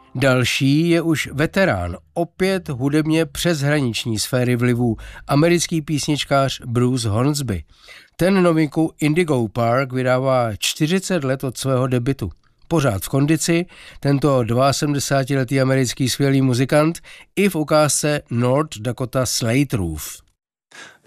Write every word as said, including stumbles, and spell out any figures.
Další je už veterán, opět hudebně přeshraniční sféry vlivů, americký písničkář Bruce Hornsby. Ten novinku Indigo Park vydává čtyřicet let od svého debutu. Pořád v kondici, tento sedmdesátidvouletý americký skvělý muzikant i v ukázce North Dakota Slate Roof.